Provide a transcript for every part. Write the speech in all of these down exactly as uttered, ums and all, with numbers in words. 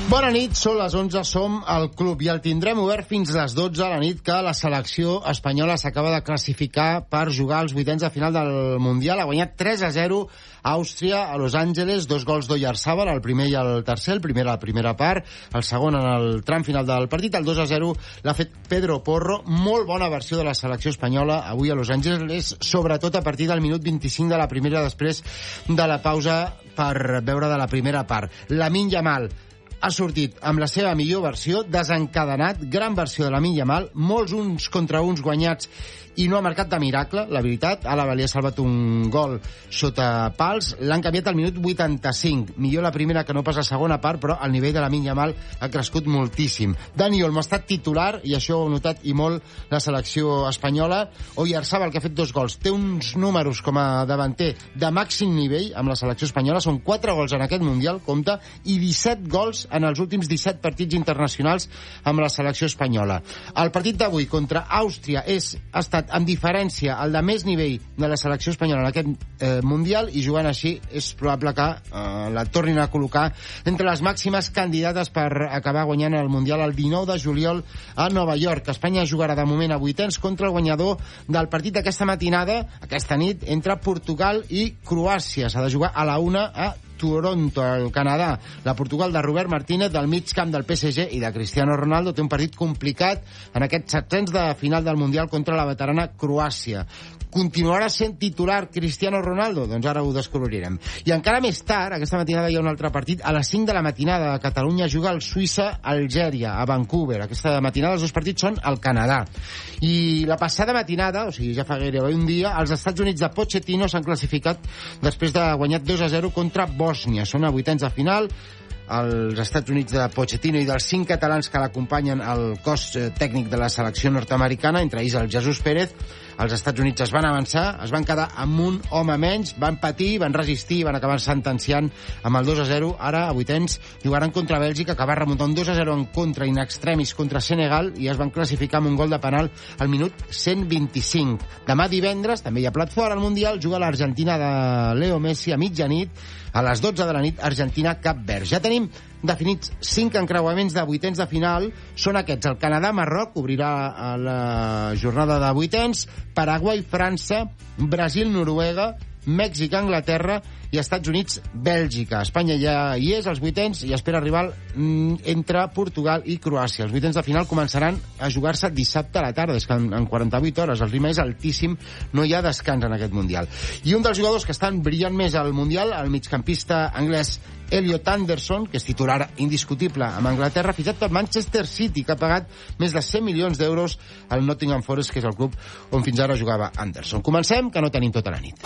Bona nit, són les onze, som al club i el tindrem obert fins a les dotze a la nit, que la selecció espanyola s'acaba de classificar per jugar als vuitens de final del Mundial. Ha guanyat tres a zero a Àustria, a Los Angeles, dos gols d'Oyarzabal, el primer i el tercer, el primer a la primera part, el segon en el tram final del partit, el dos a zero l'ha fet Pedro Porro. Molt bona versió de la selecció espanyola avui a Los Angeles, sobretot a partir del minut vint-i-cinc de la primera, després de la pausa per veure de la primera part. Lamine Yamal ha sortit amb la seva millor versió, desencadenat, gran versió de Lamine Yamal, molts uns contra uns guanyats i no ha marcat de miracle, la veritat. Alaba li ha salvat un gol sota pals, l'han canviat al minut vuitanta-cinc, millor la primera que no pas la segona part, però el nivell de Lamine Yamal ha crescut moltíssim. Dani Olmo ha estat titular, i això ho ha notat i molt la selecció espanyola. Oyarzabal, que ha fet dos gols, té uns números com a davanter de màxim nivell amb la selecció espanyola, són quatre gols en aquest Mundial, compte, i disset gols en els últims disset partits internacionals amb la selecció espanyola. El partit d'avui contra Àustria és, ha estat amb diferència el de més nivell de la selecció espanyola en aquest eh, Mundial, i jugant així és probable que eh, la tornin a col·locar entre les màximes candidates per acabar guanyant el Mundial el dinou de juliol a Nova York. Espanya jugarà de moment a vuitens contra el guanyador del partit d'aquesta matinada, aquesta nit, entre Portugal i Croàcia. S'ha de jugar a la una a Toronto, al Canadà. La Portugal de Robert Martínez, del mig camp del P S G i de Cristiano Ronaldo, té un partit complicat en aquest setzents de final del Mundial contra la veterana Croàcia. Continuarà sent titular Cristiano Ronaldo? Doncs ara ho descobrirem. I encara més tard, aquesta matinada hi ha un altre partit. A les cinc de la matinada a Catalunya juga el Suïssa-Algèria, a Vancouver. Aquesta matinada els dos partits són al Canadà. I la passada matinada, o sigui, ja fa gairebé un dia, els Estats Units de Pochettino s'han classificat després de guanyar dos a zero contra Bòsnia. Són a vuitens de final. Els Estats Units de Pochettino i dels cinc catalans que l'acompanyen al cos tècnic de la selecció nord-americana, entre ells el Jesús Pérez. Els Estats Units es van avançar, es van quedar amb un home menys, van patir, van resistir, van acabar sentenciant amb el dos a zero. Ara, a vuitens, jugaran contra Bèlgica, que va remuntar un dos a zero en contra, in extremis, contra Senegal, i es van classificar amb un gol de penal al minut cent vint-i-cinc. Demà divendres, també hi ha plat fort al Mundial, juga l'Argentina de Leo Messi a mitjanit, a les dotze de la nit, Argentina-Cap Verd. Ja tenim definits cinc encreuaments de vuitens de final. Són aquests: el Canadà-Marroc obrirà la jornada de vuitens, Paraguai-França, Brasil-Noruega, Mèxic-Anglaterra i Estats Units-Bèlgica. Espanya ja hi és als vuitens i espera rival entre Portugal i Croàcia. Els vuitens de final començaran a jugar-se dissabte a la tarda, és que en, en quaranta-vuit hores. El ritme és altíssim, no hi ha descans en aquest Mundial. I un dels jugadors que estan brillant més al Mundial, el migcampista anglès Elliot Anderson, que és titular indiscutible amb Anglaterra, fitxat per Manchester City, que ha pagat més de cent milions d'euros al Nottingham Forest, que és el club on fins ara jugava Anderson. Comencem, que no tenim tota la nit.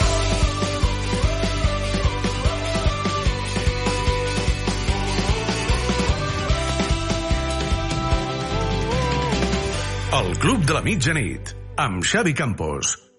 El Club de la Mitjanit, amb Xavi Campos.